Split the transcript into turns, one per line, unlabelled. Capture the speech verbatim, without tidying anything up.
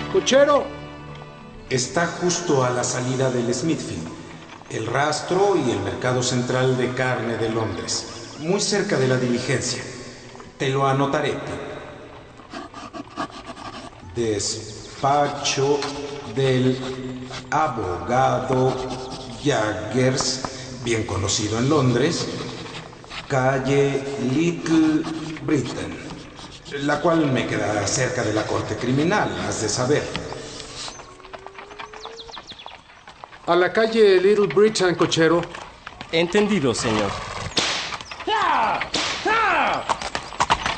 ¡Cochero!
Está justo a la salida del Smithfield, el rastro y el mercado central de carne de Londres, muy cerca de la diligencia. Te lo anotaré. Despacho del abogado Jaggers, bien conocido en Londres, calle Little Britain, la cual me queda cerca de la corte criminal, has de saber.
A la calle Little Britain, cochero.
Entendido, señor.
¡Ah!